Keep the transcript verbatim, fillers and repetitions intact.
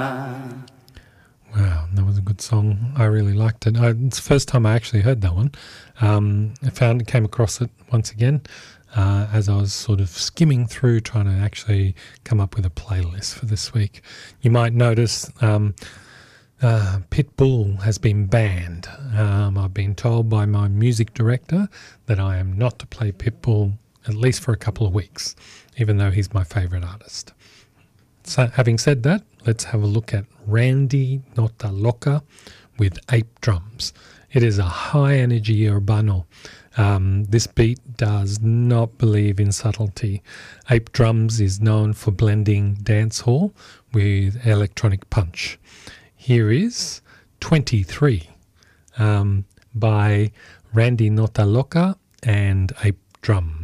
Wow, that was a good song. I really liked it. I, it's the first time I actually heard that one. Um, I found came across it once again uh, as I was sort of skimming through trying to actually come up with a playlist for this week. You might notice um, uh, Pitbull has been banned. Um, I've been told by my music director that I am not to play Pitbull at least for a couple of weeks, even though he's my favourite artist. So having said that, let's have a look at Randy Nota Loca with Ape Drums. It is a high-energy urbano. Um, this beat does not believe in subtlety. Ape Drums is known for blending dancehall with electronic punch. Here is twenty-three um, by Randy Nota Loca and Ape Drums.